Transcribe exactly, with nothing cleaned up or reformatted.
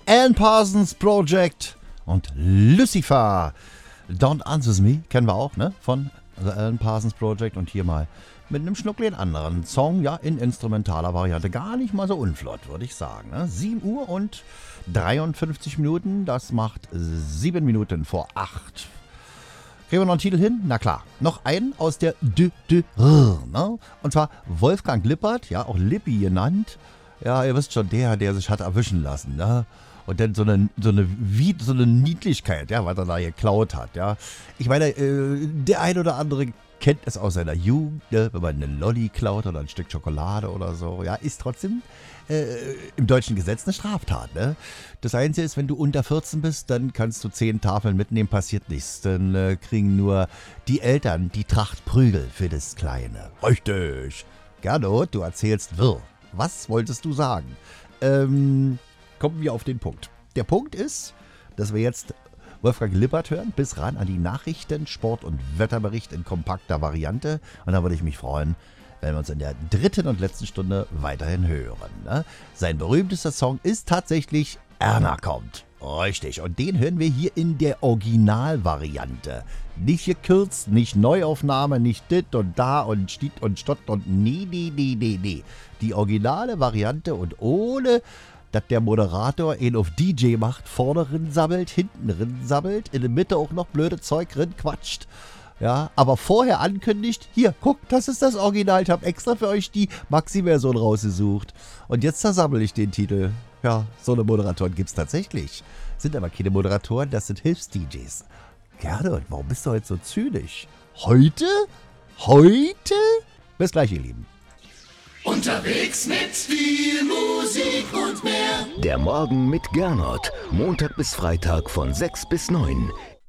Alan Parsons Project und Lucifer. Don't Answer Me kennen wir auch, ne? Von The Alan Parsons Project und hier mal mit einem schnuckligen anderen Song, ja, in instrumentaler Variante. Gar nicht mal so unflott, würde ich sagen. Ne? sieben Uhr und dreiundfünfzig Minuten, das macht sieben Minuten vor acht. Kriegen wir noch einen Titel hin? Na klar. Noch einen aus der D D R, ne? Und zwar Wolfgang Lippert, ja, auch Lippi genannt. Ja, ihr wisst schon, der, der sich hat erwischen lassen, ne? Und dann so eine, so eine, wie, so eine Niedlichkeit, ja, was er da geklaut hat, ja. Ich meine, äh, der ein oder andere kennt es aus seiner Jugend, ne? Wenn man eine Lolli klaut oder ein Stück Schokolade oder so, ja, ist trotzdem äh, im deutschen Gesetz eine Straftat, ne? Das Einzige ist, wenn du unter vierzehn bist, dann kannst du zehn Tafeln mitnehmen, passiert nichts. Dann äh, kriegen nur die Eltern die Tracht Prügel für das Kleine. Richtig. Gernot, du erzählst wirr. Was wolltest du sagen? Ähm, kommen wir auf den Punkt. Der Punkt ist, dass wir jetzt Wolfgang Lippert hören, bis ran an die Nachrichten, Sport- und Wetterbericht in kompakter Variante. Und da würde ich mich freuen, wenn wir uns in der dritten und letzten Stunde weiterhin hören. Ne? Sein berühmtester Song ist tatsächlich Erna kommt. Richtig, und den hören wir hier in der Originalvariante. Nicht gekürzt, nicht Neuaufnahme, nicht dit und da und stiet und stott und nee, nee, nee, nee, nee. Die originale Variante und ohne, dass der Moderator ihn auf D J macht, vorne rin sabbelt, hinten rin sabbelt, in der Mitte auch noch blöde Zeug rin quatscht. Ja, aber vorher ankündigt, hier, guck, das ist das Original, ich habe extra für euch die Maxi-Version rausgesucht. Und jetzt zersammle ich den Titel. Ja, so eine Moderatoren gibt's tatsächlich. Sind aber keine Moderatoren, das sind Hilfs-D Js. Gernot, warum bist du heute so zynisch? Heute? Heute? Bis gleich, ihr Lieben. Unterwegs mit viel Musik und mehr. Der Morgen mit Gernot. Montag bis Freitag von sechs bis neun.